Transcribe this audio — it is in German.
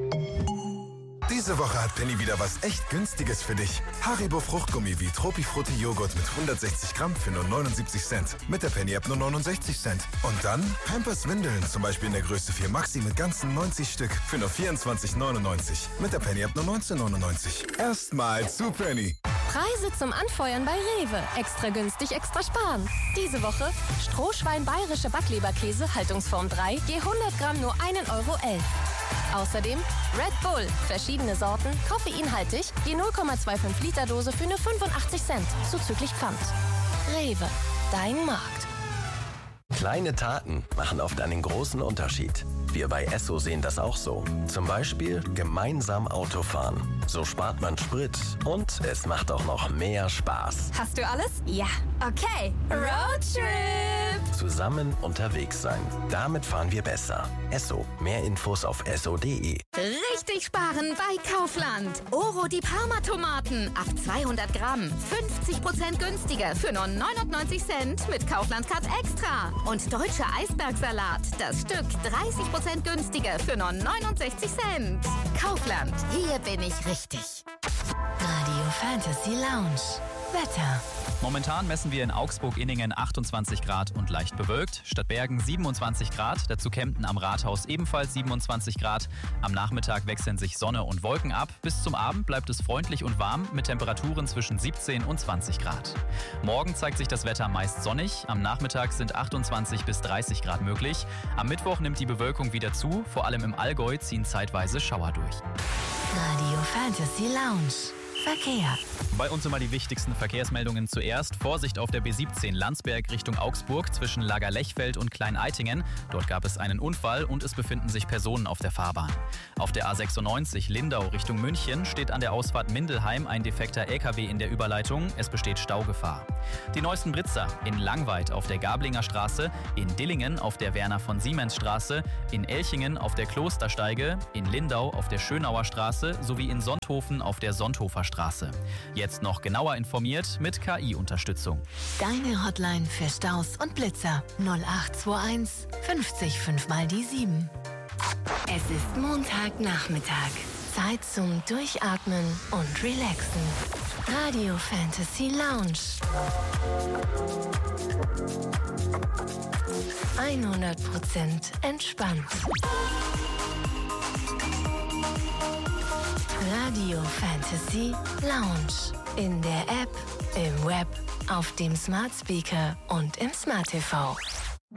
Diese Woche hat Penny wieder was echt Günstiges für dich. Haribo Fruchtgummi wie Tropifrutti Joghurt mit 160 Gramm für nur 79 Cent. Mit der Penny-App nur 69 Cent. Und dann Pampers Windeln, zum Beispiel in der Größe 4 Maxi mit ganzen 90 Stück für nur 24,99. Mit der Penny-App nur 19,99. Erstmal zu Penny. Preise zum Anfeuern bei Rewe. Extra günstig, extra sparen. Diese Woche Strohschwein bayerische Backleberkäse, Haltungsform 3, je 100 Gramm nur 1,11 Euro. Außerdem Red Bull, verschiedene Sorten, koffeinhaltig, je 0,25 Liter Dose für nur 85 Cent, zuzüglich Pfand. Rewe, dein Markt. Kleine Taten machen oft einen großen Unterschied. Wir bei Esso sehen das auch so. Zum Beispiel gemeinsam Auto fahren. So spart man Sprit und es macht auch noch mehr Spaß. Hast du alles? Ja. Okay. Roadtrip! Zusammen unterwegs sein. Damit fahren wir besser. Esso. Mehr Infos auf esso.de. Richtig sparen bei Kaufland. Oro die Parma-Tomaten. Ab 200 Gramm. 50% günstiger für nur 99 Cent mit Kaufland Card Extra. Und deutscher Eisbergsalat. Das Stück 30% günstiger für nur 69 Cent. Kaufland. Hier bin ich richtig. Radio Fantasy Lounge. Wetter. Momentan messen wir in Augsburg-Inningen 28 Grad und leicht bewölkt. Stadtbergen 27 Grad, dazu Kempten am Rathaus ebenfalls 27 Grad. Am Nachmittag wechseln sich Sonne und Wolken ab. Bis zum Abend bleibt es freundlich und warm mit Temperaturen zwischen 17 und 20 Grad. Morgen zeigt sich das Wetter meist sonnig. Am Nachmittag sind 28 bis 30 Grad möglich. Am Mittwoch nimmt die Bewölkung wieder zu. Vor allem im Allgäu ziehen zeitweise Schauer durch. Radio Fantasy Lounge. Verkehr. Bei uns immer die wichtigsten Verkehrsmeldungen zuerst. Vorsicht auf der B17 Landsberg Richtung Augsburg zwischen Lagerlechfeld und Klein-Eitingen. Dort gab es einen Unfall und es befinden sich Personen auf der Fahrbahn. Auf der A96 Lindau Richtung München steht an der Ausfahrt Mindelheim ein defekter LKW in der Überleitung. Es besteht Staugefahr. Die neuesten Blitzer in Langweid auf der Gablinger Straße, in Dillingen auf der Werner von Siemens Straße, in Elchingen auf der Klostersteige, in Lindau auf der Schönauer Straße sowie in Sonthofen auf der Sonthofer Straße. Jetzt noch genauer informiert mit KI-Unterstützung. Deine Hotline für Staus und Blitzer 0821 50 5 mal die 7. Es ist Montagnachmittag. Zeit zum Durchatmen und Relaxen. Radio Fantasy Lounge. 100% entspannt. Radio Fantasy Lounge. In der App, im Web, auf dem Smart Speaker und im Smart TV.